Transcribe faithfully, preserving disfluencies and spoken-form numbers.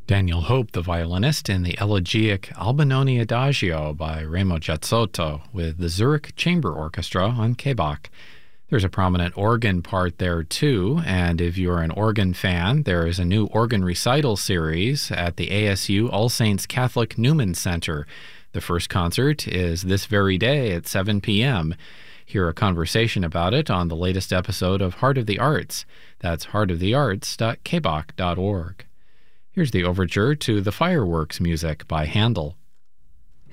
Daniel Hope, the violinist, in the elegiac Albinoni Adagio by Remo Giazzotto with the Zurich Chamber Orchestra on K B A C. There's a prominent organ part there, too, and if you're an organ fan, there is a new organ recital series at the A S U All Saints Catholic Newman Center. The first concert is this very day at seven p.m. Hear a conversation about it on the latest episode of Heart of the Arts. That's heart of the arts dot k b a c dot org. Here's the overture to the Fireworks music by Handel.